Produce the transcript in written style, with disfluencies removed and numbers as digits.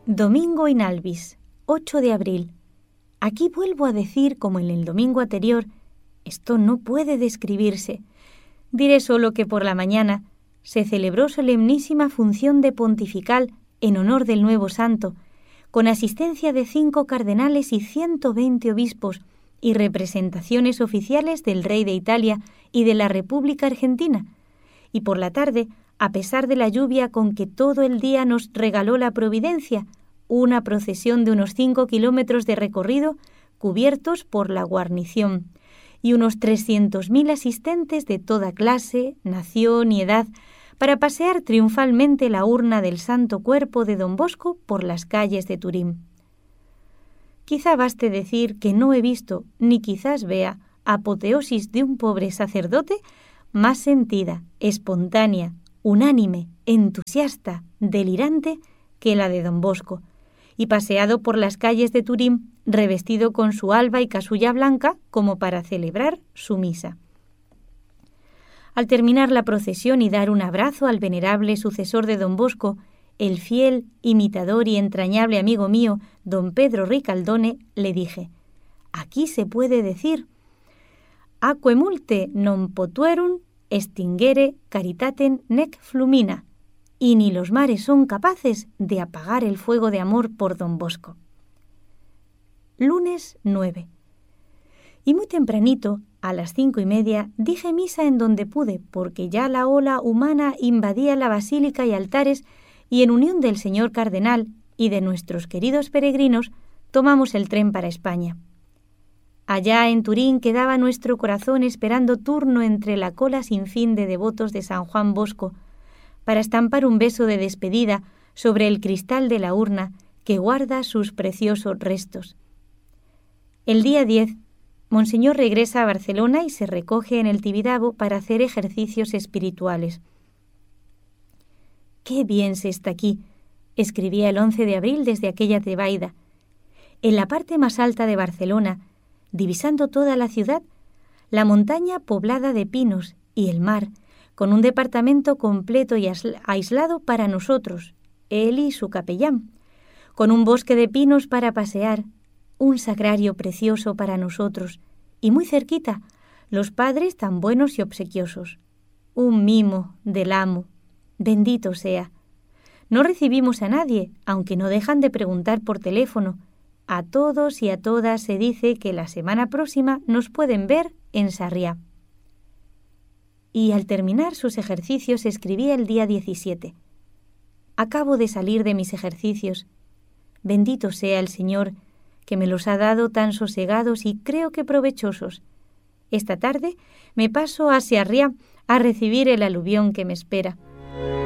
Domingo in Albis, 8 de abril. Aquí vuelvo a decir, como en el domingo anterior, esto no puede describirse. Diré solo que por la mañana se celebró solemnísima función de pontifical en honor del nuevo santo, con asistencia de 5 cardenales y 120 obispos y representaciones oficiales del rey de Italia y de la República Argentina. Y por la tarde, a pesar de la lluvia con que todo el día nos regaló la providencia, una procesión de unos 5 kilómetros de recorrido cubiertos por la guarnición y unos 300.000 asistentes de toda clase, nación y edad para pasear triunfalmente la urna del Santo Cuerpo de Don Bosco por las calles de Turín. Quizá baste decir que no he visto, ni quizás vea, apoteosis de un pobre sacerdote más sentida, espontánea, unánime, entusiasta, delirante que la de Don Bosco, y paseado por las calles de Turín, revestido con su alba y casulla blanca como para celebrar su misa. Al terminar la procesión y dar un abrazo al venerable sucesor de Don Bosco, el fiel, imitador y entrañable amigo mío, don Pedro Ricaldone, le dije: «Aquí se puede decir: Aque multe non potuerum extinguere caritatem nec flumina», y ni los mares son capaces de apagar el fuego de amor por Don Bosco. Lunes 9. Y muy tempranito, a las 5:30, dije misa en donde pude, porque ya la ola humana invadía la basílica y altares, y en unión del señor cardenal y de nuestros queridos peregrinos, tomamos el tren para España. Allá en Turín quedaba nuestro corazón esperando turno entre la cola sin fin de devotos de San Juan Bosco, para estampar un beso de despedida sobre el cristal de la urna que guarda sus preciosos restos. El día 10, Monseñor regresa a Barcelona y se recoge en el Tibidabo para hacer ejercicios espirituales. «Qué bien se está aquí», escribía el 11 de abril desde aquella tebaida. En la parte más alta de Barcelona, divisando toda la ciudad, la montaña poblada de pinos y el mar, con un departamento completo y aislado para nosotros, él y su capellán, con un bosque de pinos para pasear, un sagrario precioso para nosotros, y muy cerquita, los padres tan buenos y obsequiosos. Un mimo del amo, bendito sea. No recibimos a nadie, aunque no dejan de preguntar por teléfono. A todos y a todas se dice que la semana próxima nos pueden ver en Sarriá. Y al terminar sus ejercicios escribía el día 17. Acabo de salir de mis ejercicios. Bendito sea el Señor, que me los ha dado tan sosegados y creo que provechosos. Esta tarde me paso a Sarriá a recibir el aluvión que me espera.